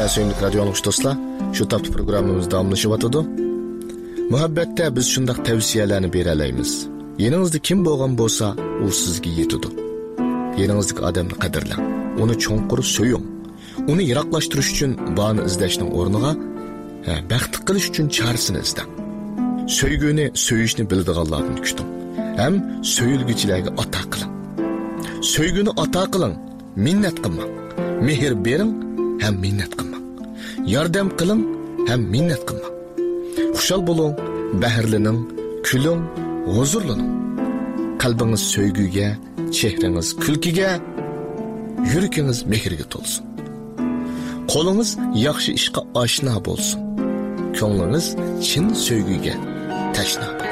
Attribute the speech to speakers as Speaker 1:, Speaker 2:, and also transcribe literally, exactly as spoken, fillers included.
Speaker 1: Sevimli radyo anlıqçı dostlar, şu taptı programımız davamlaşıvatıdı. Muhabbette biz şundaq tavsiyelerni bereleymiz. Yeninizde kim boğan bolsa, o sizge yetidi. Yeninizdeki adamni qadrlang, onu cho'nqur so'ying. Uni yiroqlashtirish uchun bani izlashning o'rniga, baxtli qilish uchun chorasini izlang. Söygünü, söyüşni bildiğanlardan kuting. Hem söyülgüçilerge ata qiling. Söygünü ata qiling, minnet qilmang. Mehr bering, hem minnet qilmang. Yordam qiling, hem minnet qilmang. Xushal bo'ling, bahrlaning, kuling, huzurlaning. Qalbingiz söygüge, chehrangiz kulkiga, yuragingiz mehrga to'lsin. Qo'lingiz yaxshi ishga oshna bo'lsin. Ko'nglingiz chin söygüge tashna.